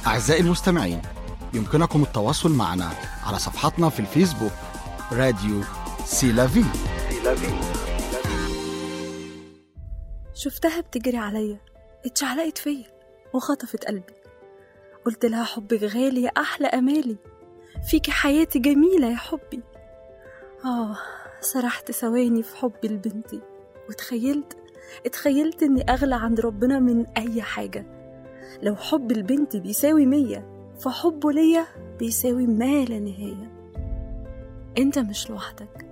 أعزائي المستمعين، يمكنكم التواصل معنا على صفحتنا في الفيسبوك راديو سيلافي. شفتها بتجري عليا، اتشعلقت فيا وخطفت قلبي. قلت لها حبك غالي يا أحلى أمالي، فيكي حياتي جميلة يا حبي. سرحت ثواني في حبي لبنتي، اتخيلت إني أغلى عند ربنا من أي حاجة. لو حب البنت بيساوي 100، فحبه ليا بيساوي ما لا نهاية. انت مش لوحدك،